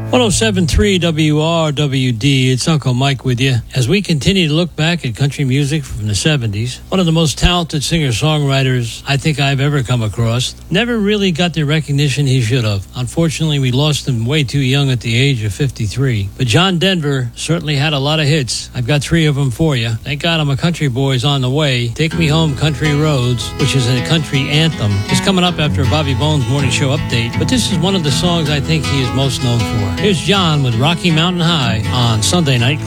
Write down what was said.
107.3 WRWD, it's Uncle Mike with you. As we continue to look back at country music from the 70s, one of the most talented singer-songwriters I think I've ever come across never really got the recognition he should have. Unfortunately, we lost him way too young at the age of 53. But John Denver certainly had a lot of hits. I've got 3 of them for you. Thank God I'm a country boy's on the way. Take Me Home, Country Roads, which is a country anthem, is coming up after Bobby Bones Morning Show update. But this is one of the songs I think he is most known for. Here's John with Rocky Mountain High on Sunday Night